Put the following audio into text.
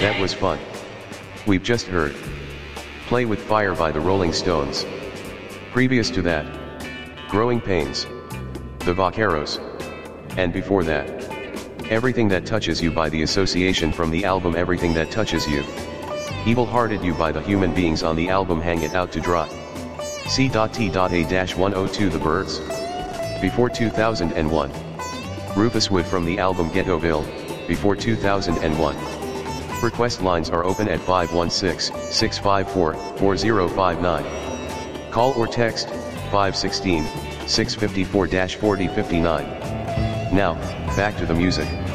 That was fun. We've just heard Play with Fire by the Rolling Stones. Previous to that, Growing Pains, The Vaqueros. And before that, Everything That Touches You by The Association from the album Everything That Touches You. Evil Hearted You by the Human Beings on the album Hang It Out to Dry. C.T.A-102 The Byrds. Before 2001. Rufus Wood from the album Ghettoville, before 2001. Request lines are open at 516-654-4059. Call or text, 516-654-4059. Now, back to the music.